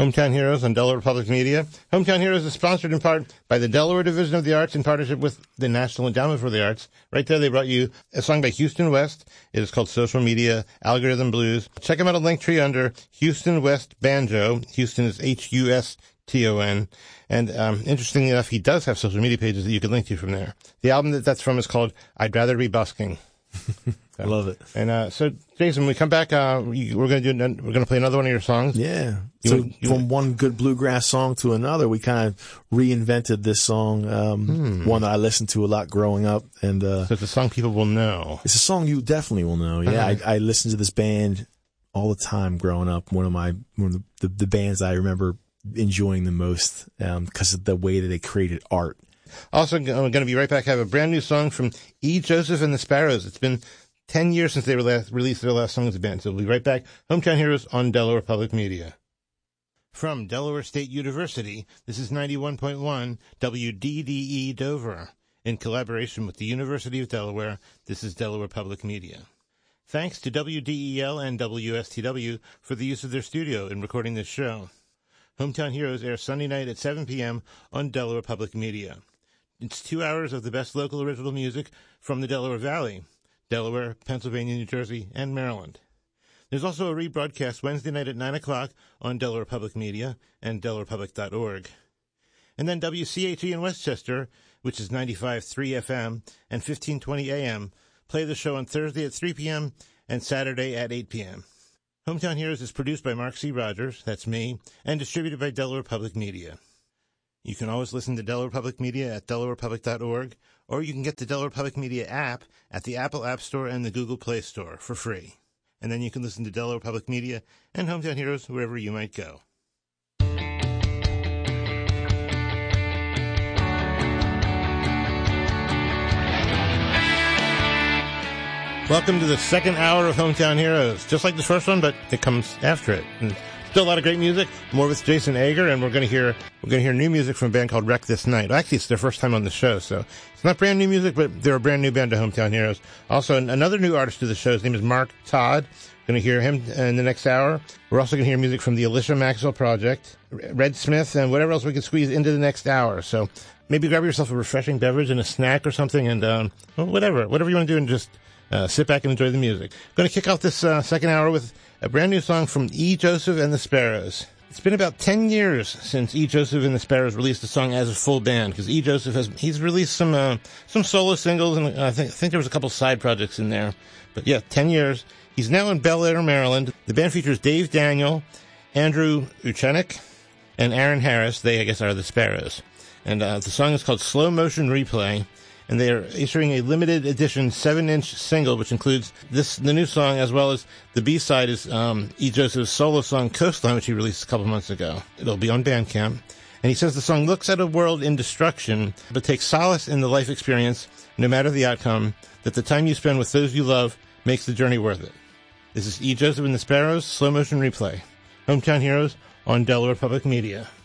Hometown Heroes on Delaware Public Media. Hometown Heroes is sponsored in part by the Delaware Division of the Arts in partnership with the National Endowment for the Arts. Right there, they brought you a song by Houston West. It is called Social Media Algorithm Blues. Check them out on Linktree under Houston West Banjo. Houston is Huston. And interestingly enough, he does have social media pages that you can link to from there. The album that's from is called I'd Rather Be Busking. I love it. And so, Jason, when we come back, we're going to play another one of your songs. Yeah. From one good bluegrass song to another, we kind of reinvented this song. One that I listened to a lot growing up, and so it's a song people will know. It's a song you definitely will know. Yeah, I listened to this band all the time growing up. One of the bands I remember enjoying the most because of the way that they created art. Also, I'm going to be right back. I have a brand new song from E. Joseph and the Sparrows. It's been 10 years since they released their last song as a band. So we'll be right back. Hometown Heroes on Delaware Public Media. From Delaware State University, this is 91.1 WDDE Dover. In collaboration with the University of Delaware, this is Delaware Public Media. Thanks to WDEL and WSTW for the use of their studio in recording this show. Hometown Heroes airs Sunday night at 7 p.m. on Delaware Public Media. It's 2 hours of the best local original music from the Delaware Valley, Delaware, Pennsylvania, New Jersey, and Maryland. There's also a rebroadcast Wednesday night at 9 o'clock on Delaware Public Media and DelawarePublic.org. And then WCHE in Westchester, which is 95.3 FM and 1520 AM, play the show on Thursday at 3 p.m. and Saturday at 8 p.m. Hometown Heroes is produced by Mark C. Rogers, that's me, and distributed by Delaware Public Media. You can always listen to Delaware Public Media at DelawarePublic.org, or you can get the Delaware Public Media app at the Apple App Store and the Google Play Store for free. And then you can listen to Delaware Public Media and Hometown Heroes wherever you might go. Welcome to the second hour of Hometown Heroes. Just like the first one, but it comes after it. And still a lot of great music. More with Jason Ager, and we're going to hear new music from a band called Wreck This Night. Well, actually, it's their first time on the show, so it's not brand new music, but they're a brand new band to Hometown Heroes. Also, another new artist to the show. His name is Mark Todd. Going to hear him in the next hour. We're also going to hear music from the Alicia Maxwell Project, Red Smith, and whatever else we can squeeze into the next hour. So maybe grab yourself a refreshing beverage and a snack or something, and whatever you want to do, and just sit back and enjoy the music. Going to kick off this second hour with a brand new song from E. Joseph and the Sparrows. It's been about 10 years since E. Joseph and the Sparrows released a song as a full band, because E. Joseph he's released some solo singles, and I think there was a couple side projects in there. But yeah, 10 years. He's now in Bel Air, Maryland. The band features Dave Daniel, Andrew Uchenik, and Aaron Harris. They, I guess, are the Sparrows. And the song is called Slow Motion Replay. And they are issuing a limited edition 7-inch single, which includes the new song, as well as the B-side is E. Joseph's solo song, Coastline, which he released a couple months ago. It'll be on Bandcamp. And he says the song looks at a world in destruction, but takes solace in the life experience, no matter the outcome, that the time you spend with those you love makes the journey worth it. This is E. Joseph and the Sparrows, Slow Motion Replay. Hometown Heroes on Delaware Public Media.